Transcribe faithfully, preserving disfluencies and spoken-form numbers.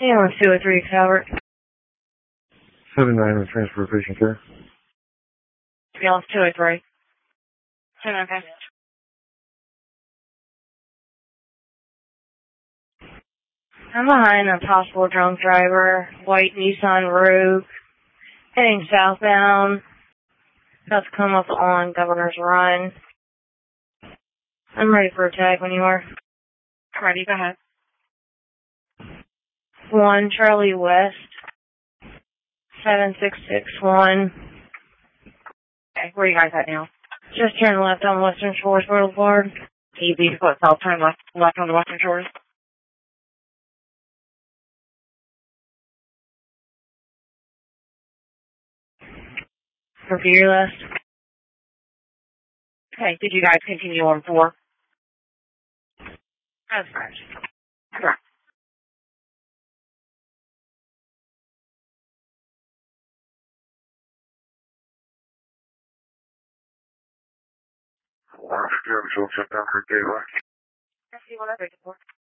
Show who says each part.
Speaker 1: Ambulance two oh three, Calvert.
Speaker 2: seven nine with transportation care.
Speaker 1: Ambulance two oh three. ten, okay. I'm behind a possible drunk driver, white Nissan Rogue, heading southbound. About to come up on Governor's Run. I'm ready for a tag when you are.
Speaker 3: Ready, go ahead.
Speaker 1: one Charlie West, seven six six one.
Speaker 3: Okay, where are you guys at now?
Speaker 1: Just turn left on Western Shores Boulevard.
Speaker 3: Easy, foot south, turn left, left on the Western Shores.
Speaker 1: Repeat your last.
Speaker 3: Okay, did you guys continue on four?
Speaker 1: That's correct.
Speaker 3: Correct.
Speaker 2: Roger, so check out her day, right?
Speaker 3: I see one other.